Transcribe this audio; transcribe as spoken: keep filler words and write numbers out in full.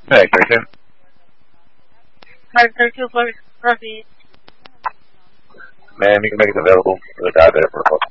Hey, thirteen. Five thirty-two for Ruffy. Man, you can make it available for the guy there for a buck.